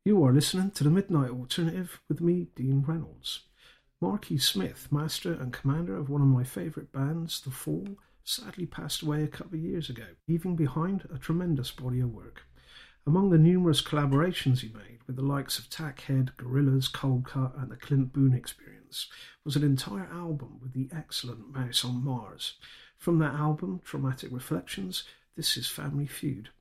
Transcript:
You are listening to the Midnight Alternative with me, Dean Reynolds. Marky Smith, master and commander of one of my favourite bands, The Fall, sadly passed away a couple of years ago, leaving behind a tremendous body of work. Among the numerous collaborations he made with the likes of Tackhead, Gorillaz, Coldcut and the Clint Boone Experience was an entire album with the excellent Mouse on Mars. From that album, Traumatic Reflections, this is Family Feud.